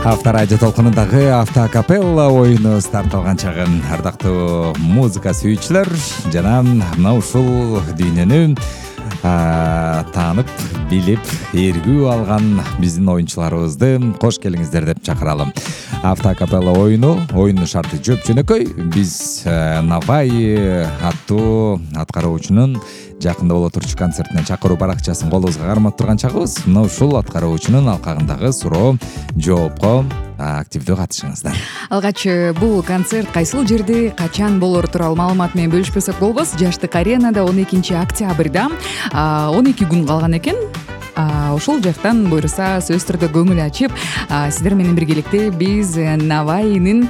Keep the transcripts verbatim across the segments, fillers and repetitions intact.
Авторадио толкунундагы автоакапелла оюну стартталган чагын ардактуу музыка сүйүүчүлөр жана мына ушул дүйнөнү таанып, билип, ээргүү алган биздин оюнчуларыбызды кош келиңиздер деп чакыралы. Автоакапелла оюну, оюнун шарты жөп жөнөкөй. Биз Навай аттуу аткаруучунун жакында боло турчу концертине чакыруу баракчасын колубузга кармап турган чагыбыз. Мына ушул аткаруучунун алкагындагы суроо жоопко активдүү катышыңыздар. Алгач бул концерт кайсыл жерде, качан болор тууралуу маалымат менен бөлүшпөсөк болбос. Жаштык аренада он экинчи октябрда он эки күн калган экен. Ошол жактан буюрса сөзсүз түрдө көңүл ачып, сиздер менен биргеликте биз Навайнын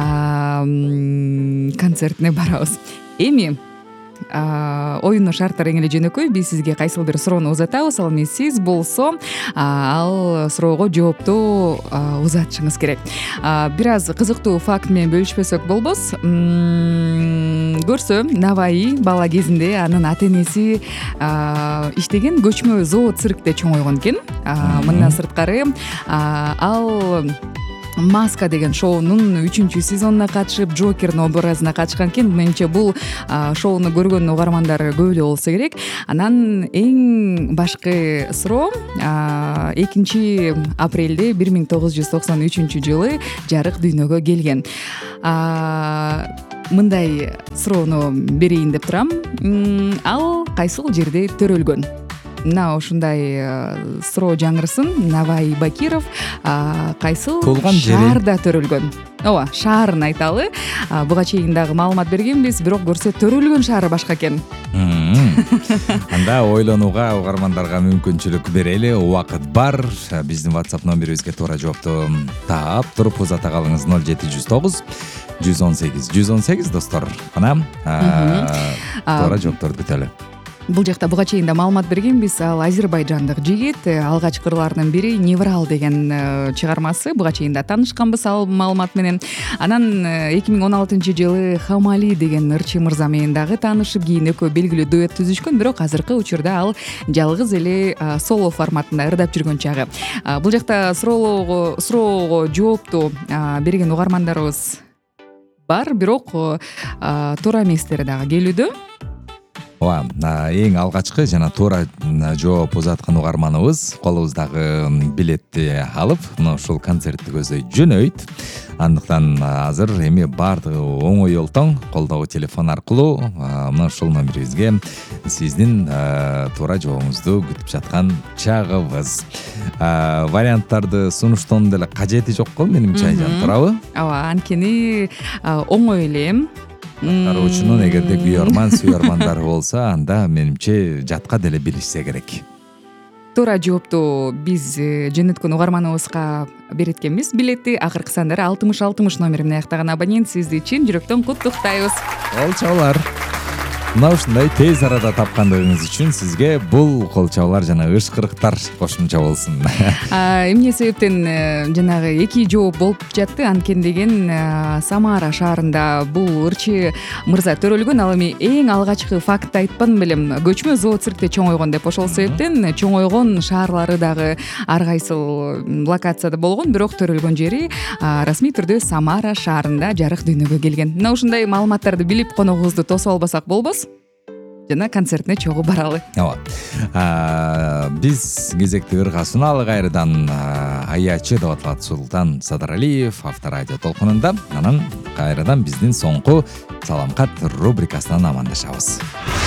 концертине барабыз. Эми оюндун шарттары эң эле жөнөкөй. Биз сизге кайсылдыр суроону узатабыз. Ал эми сиз болсо ал суроого жоопту узатышыңыз керек. Бир аз кызыктуу факт менен бөлүшпөсөк болбос. Көрсө, Навай бала кезинде анын ата энеси иштеген көчмө зоот циркте чоңойгон экен. Мындан сырткары ал Маска деген шоунун үчүнчү сезонуна катышып, Джокердин образына катышкан экен. Менимче бул шоуну көргөн угармандар көп эле болсо керек. Анан эң башкы суроо экинчи апрелде бир миң тогуз жүз токсон үчүнчү жылы жарык дүйнөгө келген. Мындай суроону берейин деп турам. Ал кайсыл жерде төрөлгөн? Мына ушундай суроо жаңырсын. Навай Бакиров кайсыл шаарда төрөлгөн? Ооба, шаарын айталы. Буга чейин дагы маалымат бергенбиз, бирок көрсө төрөлгөн шаары башка экен. Анда ойлонууга угармандарга мүмкүнчүлүк берели. Убакыт бар. Биздин WhatsApp номерибизге туура жоопту таап туруп узата калыңыз. ноль жети жүз тогуз жүз он сегиз жүз он сегиз достор. Кана туура жоопторду күтөлү. Бул жакта буга чейин да маалымат бергенбиз. Ал азербайжандык жигит, алгачкылардын бири Неврал деген чыгармасы. Буга чейин да таанышканбыз ал маалымат менен. Анан эки миң он алтынчы жылы Хамали деген ырчы мырза менен дагы таанышып, кийин экөө белгилүү дуэт түзүшкөн, бирок азыркы учурда ал жалгыз эле соло форматында ырдап жүргөн чагы. Бул жакта суроого суроого жоопту берген угармандарыбыз бар, бирок туура эместери дагы келүүдө. Ооба, эң алгачкы жана туура жооп узаткан угарманыбыз колубуздагы билетти алып, мына ушул концертти көздөй жөнөйт. Андыктан азыр эми баардыгы оңой олтоң, колдогу телефон аркылуу мына ушул номерибизге сиздин туура жообуңузду күтүп жаткан чагыбыз. Варианттарды сунуштоонун деле кажети жок го, менимче, айжан, туурабы? Ооба, анткени оңой эле. Аткаруучунун эгерде күйөрман, сүйөрмандары болсо, анда менимче жатка деле билишсе керек. Туура жоопту биз жөнөткөн угарманыбызга береткенбиз. Билетти акыркы сандары алтымыш алтымыш номери менен аяктаган абонент сизди чын жүрөктөн куттуктайбыз. Колчоолор. Мына ушундай тез арада тапкандыгыңыз үчүн сизге бул колчоолор жана ышкырыктар кошумча болсун. Эмне себептен жанагы эки жооп болуп жатты? Анткени деген Самара шаарында бул ырчы мырза төрөлгөн. Ал эми эң алгачкы фактты айтпан белем. Көчмө зоот циркте чоңойгон деп, ошол себептен чоңойгон шаарлары дагы ар кайсыл локацияда болгон, бирок төрөлгөн жери расмий түрдө Самара шаарында жарык дүйнөгө келген. Мына ушундай маалыматтарды билип коногубузду тосуп албасак болбос. Жана концертине чогуу баралы. Ооба. Биз кезекти ырга суналык кайрадан аячы деп аталат Султан Садаралиев Авторадио толкунунда. Анан кайрадан биздин соңку салам кат рубрикасынан амандашабыз.